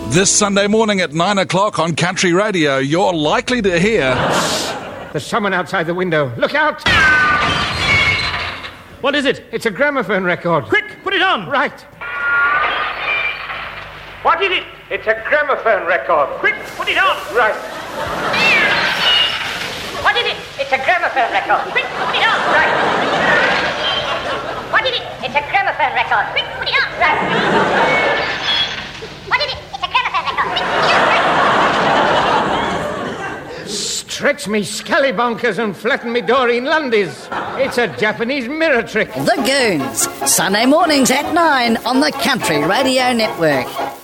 This Sunday morning at 9 o'clock on Country Radio, you're likely to hear... There's someone outside the window. Look out! What is it? It's a gramophone record. Quick, put it on! Right. What is it? It's a gramophone record. Quick, put it on! Right. What is it? It's a gramophone record. Quick, put it on! Right. What is it? It's a gramophone record. Quick, put it on! Right. What is it? It's a gramophone record. Quick, put it on! Right. Stretch me scallybonkers and flatten me Doreen Lundies. It's a Japanese mirror trick. The Goons, Sunday mornings at 9 on the Country Radio Network.